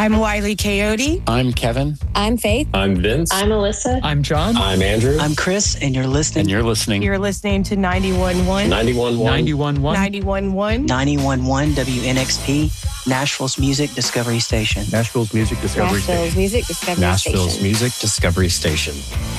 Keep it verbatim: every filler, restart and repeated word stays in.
I'm Wiley Coyote. I'm Kevin. I'm Faith. I'm Vince. I'm Alyssa. I'm John. I'm Andrew. I'm Chris, and you're listening. And you're listening. You're listening to ninety-one point one. ninety-one point one. ninety-one point one. ninety-one point one. ninety-one point one W N X P, Nashville's Music Discovery Station. Nashville's Music Discovery Nashville's Station. Music Discovery Nashville's Station. Music Discovery Station.